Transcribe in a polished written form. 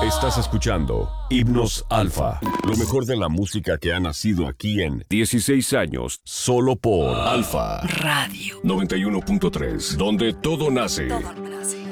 Estás escuchando Himnos Alfa, lo mejor de la música que ha nacido aquí en 16 años, solo por Alfa Radio 91.3, donde todo nace. Todo nace.